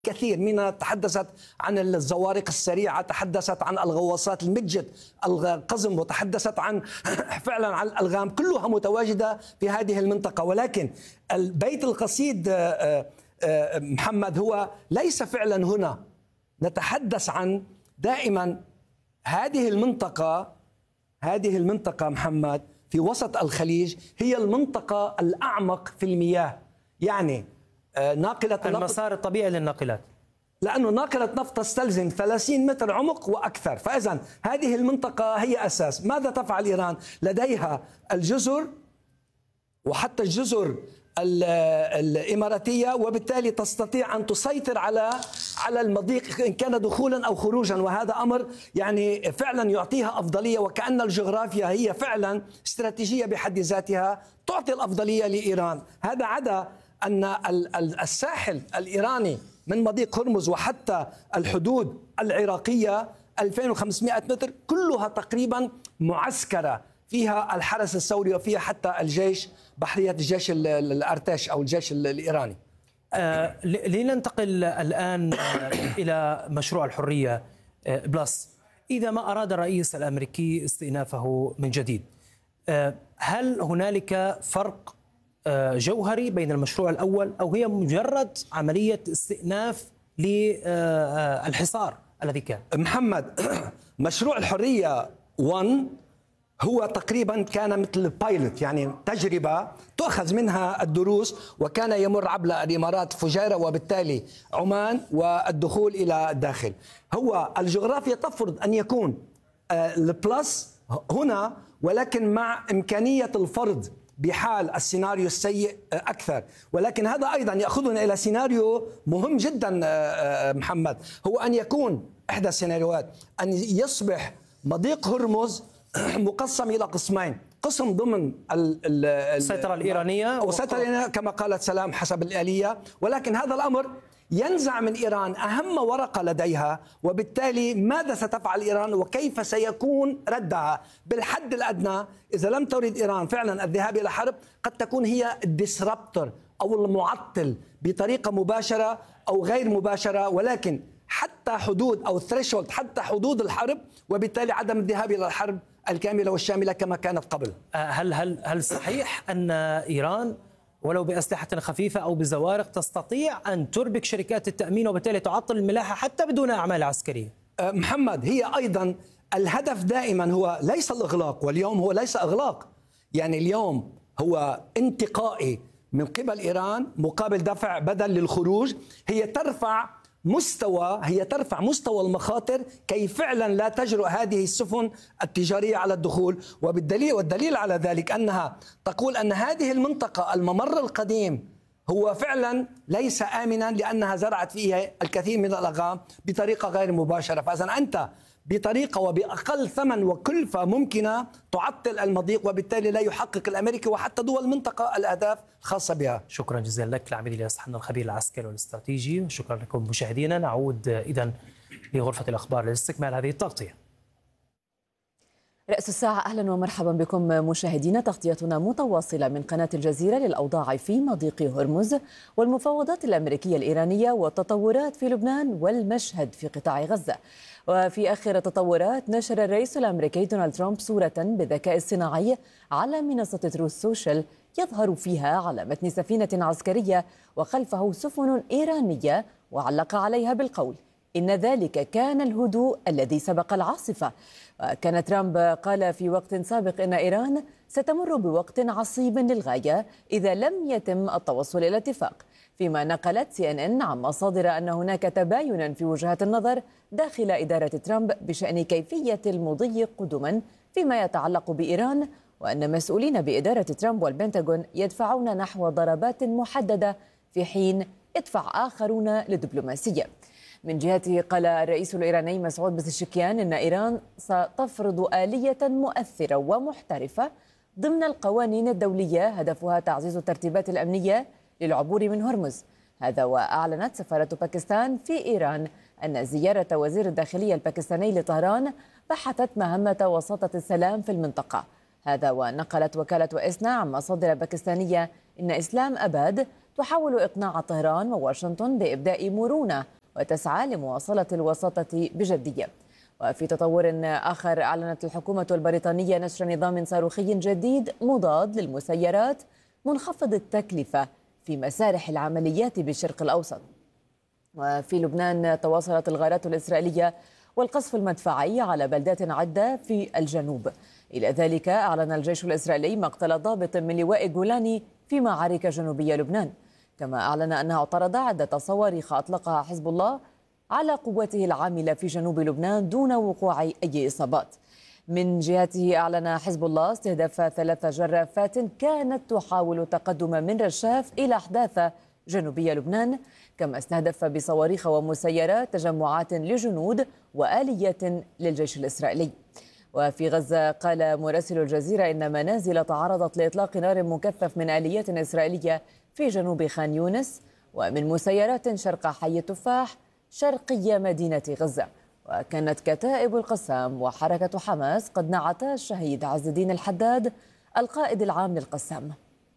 كثير منها تحدثت عن الزوارق السريعة، تحدثت عن الغواصات المجت القزم، وتحدثت عن فعلا عن الألغام، كلها متواجدة في هذه المنطقة. ولكن البيت القصيد محمد هو ليس فعلا هنا. نتحدث عن دائما هذه المنطقة محمد في وسط الخليج هي المنطقة الأعمق في المياه، يعني ناقلة المسار الطبيعي للناقلات، لأنه ناقلة نفط تستلزم 30 متر عمق وأكثر. فإذا هذه المنطقة هي أساس. ماذا تفعل إيران؟ لديها الجزر وحتى الجزر الإماراتية، وبالتالي تستطيع أن تسيطر على المضيق إن كان دخولا أو خروجا، وهذا أمر يعني فعلا يعطيها أفضلية، وكأن الجغرافيا هي فعلا استراتيجية بحد ذاتها تعطي الأفضلية لإيران. هذا عدا أن الساحل الإيراني من مضيق هرمز وحتى الحدود العراقية 2500 متر كلها تقريبا معسكرة، فيها الحرس الثوري وفيها حتى الجيش، بحرية الجيش الأرتش أو الجيش الإيراني. لننتقل الآن إلى مشروع الحرية بلس. إذا ما أراد الرئيس الأمريكي استئنافه من جديد، هل هنالك فرق جوهري بين المشروع الأول، أو هي مجرد عملية استئناف للحصار الذي كان؟ محمد، مشروع الحرية 1 هو تقريبا كان مثل البايلوت، يعني تجربة تؤخذ منها الدروس، وكان يمر عبر الإمارات، فجيرة، وبالتالي عمان، والدخول إلى الداخل. هو الجغرافيا تفرض أن يكون البلس هنا، ولكن مع إمكانية الفرض بحال السيناريو السيء أكثر. ولكن هذا أيضا يأخذنا إلى سيناريو مهم جدا محمد، هو أن يكون إحدى السيناريوهات أن يصبح مضيق هرمز مقسم إلى قسمين، قسم ضمن السيطرة الإيرانية والسيطرة كما قالت سلام حسب الآلية، ولكن هذا الأمر ينزع من إيران أهم ورقة لديها. وبالتالي ماذا ستفعل إيران وكيف سيكون ردها؟ بالحد الأدنى إذا لم تريد إيران فعلا الذهاب إلى حرب، قد تكون هي الديسربتور أو المعطل بطريقة مباشرة أو غير مباشرة، ولكن حتى حدود أو ثريشولد، حتى حدود الحرب، وبالتالي عدم الذهاب إلى الحرب الكاملة والشاملة كما كانت قبل. هل صحيح أن إيران ولو بأسلحة خفيفة أو بزوارق تستطيع أن تربك شركات التأمين وبالتالي تعطل الملاحة حتى بدون أعمال عسكرية؟ محمد، هي أيضا الهدف دائما هو ليس الإغلاق، واليوم هو ليس إغلاق، يعني اليوم هو انتقائي من قبل إيران مقابل دفع بدل للخروج. هي ترفع مستوى المخاطر كي فعلا لا تجرؤ هذه السفن التجارية على الدخول. والدليل على ذلك أنها تقول أن هذه المنطقة الممر القديم هو فعلا ليس آمنا، لأنها زرعت فيه الكثير من الألغام بطريقة غير مباشرة. فإذا أنت بطريقة وبأقل ثمن وكلفة ممكنة تعطل المضيق، وبالتالي لا يحقق الأمريكي وحتى دول المنطقة الأهداف الخاصة بها. شكرا جزيلا لك العميد الياس حنا، الخبير العسكري والاستراتيجي، وشكرا لكم مشاهدينا. نعود إذن لغرفة الأخبار لاستكمال هذه التغطية. رأس الساعة، أهلا ومرحبا بكم مشاهدينا. تغطيتنا متواصلة من قناة الجزيرة للأوضاع في مضيق هرمز والمفاوضات الأمريكية الإيرانية والتطورات في لبنان والمشهد في قطاع غزة. وفي آخر التطورات، نشر الرئيس الأمريكي دونالد ترامب صورة بالذكاء الصناعي على منصة تروث سوشيال يظهر فيها على متن سفينة عسكرية وخلفه سفن إيرانية، وعلق عليها بالقول إن ذلك كان الهدوء الذي سبق العاصفة. وكان ترامب قال في وقت سابق إن إيران ستمر بوقت عصيب للغاية إذا لم يتم التوصل إلى اتفاق، فيما نقلت CNN عن مصادر أن هناك تباينا في وجهات النظر داخل إدارة ترامب بشأن كيفية المضي قدما فيما يتعلق بإيران، وأن مسؤولين بإدارة ترامب والبنتاغون يدفعون نحو ضربات محددة في حين يدفع آخرون للدبلوماسية. من جهته، قال الرئيس الإيراني مسعود بزشكيان إن إيران ستفرض آلية مؤثرة ومحترفة ضمن القوانين الدولية هدفها تعزيز الترتيبات الأمنية للعبور من هرمز. هذا وأعلنت سفارة باكستان في إيران أن زيارة وزير الداخلية الباكستاني لطهران بحثت مهمة وساطة السلام في المنطقة. هذا ونقلت وكالة وإسنا عن مصادر باكستانية إن إسلام أباد تحاول إقناع طهران وواشنطن بإبداء مرونة وتسعى لمواصلة الوساطة بجدية. وفي تطور آخر، أعلنت الحكومة البريطانية نشر نظام صاروخي جديد مضاد للمسيرات منخفض التكلفة في مسارح العمليات بالشرق الأوسط. وفي لبنان تواصلت الغارات الإسرائيلية والقصف المدفعي على بلدات عدة في الجنوب. إلى ذلك أعلن الجيش الإسرائيلي مقتل ضابط من لواء جولاني في معارك جنوبية لبنان، كما أعلن أنه اعترض عدة صواريخ أطلقها حزب الله على قوته العاملة في جنوب لبنان دون وقوع أي إصابات. من جهته أعلن حزب الله استهداف 3 جرافات كانت تحاول تقدم من رشاف إلى أحداث جنوبية لبنان، كما استهدف بصواريخ ومسيرات تجمعات لجنود وآليات للجيش الإسرائيلي. وفي غزة قال مراسل الجزيرة إن منازل تعرضت لإطلاق نار مكثف من آليات إسرائيلية في جنوب خان يونس ومن مسيرات شرق حي التفاح شرقي مدينة غزة. وكانت كتائب القسام وحركة حماس قد نعتا الشهيد عز الدين الحداد القائد العام للقسام.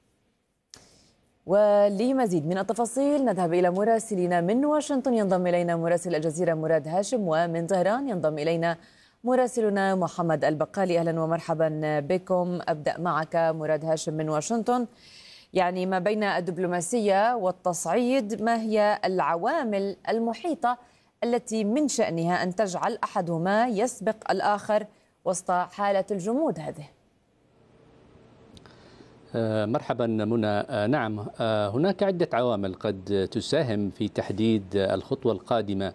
ولمزيد من التفاصيل نذهب إلى مراسلنا من واشنطن. ينضم إلينا مراسل الجزيرة مراد هاشم، ومن طهران ينضم إلينا مراسلنا محمد البقالي. أهلا ومرحبا بكم. أبدأ معك مراد هاشم من واشنطن. يعني ما بين الدبلوماسية والتصعيد، ما هي العوامل المحيطة التي من شأنها أن تجعل أحدهما يسبق الآخر وسط حالة الجمود هذه؟ مرحبا منى. نعم، هناك عدة عوامل قد تساهم في تحديد الخطوة القادمة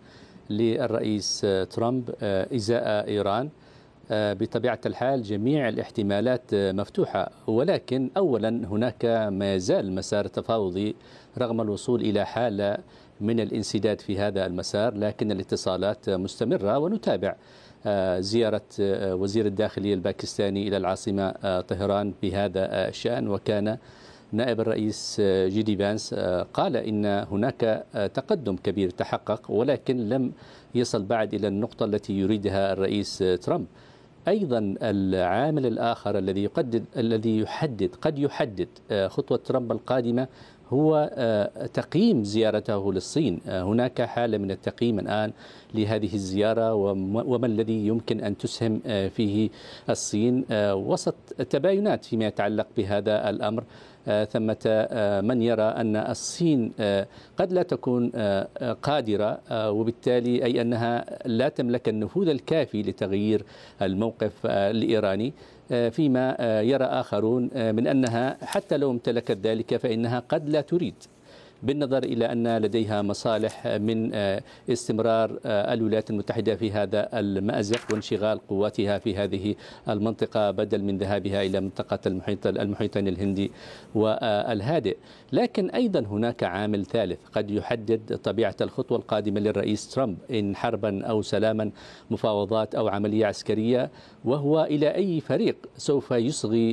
للرئيس ترامب إزاء إيران. بطبيعة الحال جميع الاحتمالات مفتوحة، ولكن أولا هناك ما يزال مسار تفاوضي رغم الوصول إلى حالة من الانسداد في هذا المسار، لكن الاتصالات مستمرة. ونتابع زيارة وزير الداخلية الباكستاني إلى العاصمة طهران بهذا الشأن، وكان نائب الرئيس جيدي فانس قال إن هناك تقدم كبير تحقق، ولكن لم يصل بعد إلى النقطة التي يريدها الرئيس ترامب. أيضا العامل الآخر الذي قد يحدد خطوة ترامب القادمة هو تقييم زيارته للصين. هناك حالة من التقييم الآن لهذه الزيارة وما الذي يمكن أن تسهم فيه الصين وسط تباينات فيما يتعلق بهذا الأمر. ثمة من يرى أن الصين قد لا تكون قادرة، وبالتالي أي أنها لا تملك النفوذ الكافي لتغيير الموقف الإيراني، فيما يرى آخرون من أنها حتى لو امتلكت ذلك فإنها قد لا تريد، بالنظر إلى أن لديها مصالح من استمرار الولايات المتحدة في هذا المأزق وانشغال قواتها في هذه المنطقة بدل من ذهابها إلى منطقة المحيطين الهندي والهادئ. لكن أيضا هناك عامل ثالث قد يحدد طبيعة الخطوة القادمة للرئيس ترامب، إن حربا أو سلاما، مفاوضات أو عملية عسكرية، وهو إلى أي فريق سوف يصغي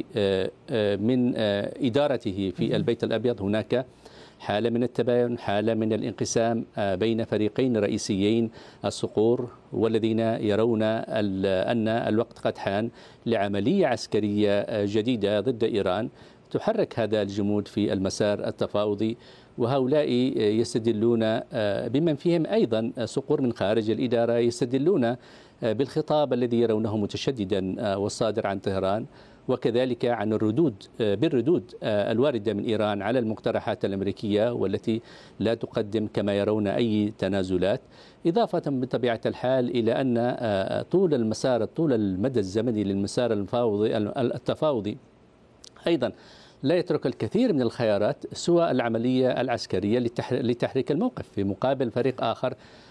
من إدارته في البيت الأبيض. هناك حالة من التباين، حالة من الانقسام بين فريقين رئيسيين، الصقور والذين يرون أن الوقت قد حان لعملية عسكرية جديدة ضد إيران تحرك هذا الجمود في المسار التفاوضي. وهؤلاء يستدلون بمن فيهم أيضا صقور من خارج الإدارة، يستدلون بالخطاب الذي يرونه متشددا والصادر عن طهران، وكذلك عن بالردود الواردة من إيران على المقترحات الأمريكية والتي لا تقدم كما يرون أي تنازلات، إضافة بطبيعة الحال إلى أن طول المدى الزمني للمسار التفاوضي أيضا لا يترك الكثير من الخيارات سوى العملية العسكرية لتحريك الموقف، في مقابل فريق آخر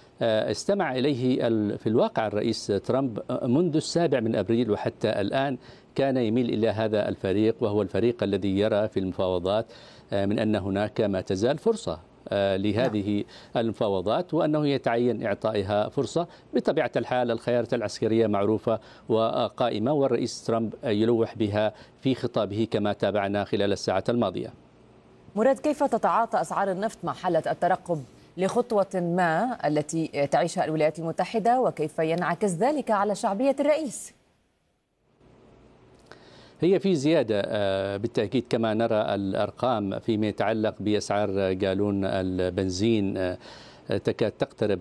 استمع إليه في الواقع الرئيس ترامب منذ 7 أبريل وحتى الآن. كان يميل إلى هذا الفريق، وهو الفريق الذي يرى في المفاوضات من أن هناك ما تزال فرصة لهذه المفاوضات، وأنه يتعين إعطائها فرصة. بطبيعة الحال الخيارات العسكرية معروفة وقائمة، والرئيس ترامب يلوح بها في خطابه كما تابعنا خلال الساعات الماضية. مراد، كيف تتعاطى أسعار النفط مع حالة الترقب لخطوة ما التي تعيشها الولايات المتحدة، وكيف ينعكس ذلك على شعبية الرئيس؟ هي في زيادة بالتأكيد، كما نرى الأرقام فيما يتعلق بأسعار جالون البنزين تكاد تقترب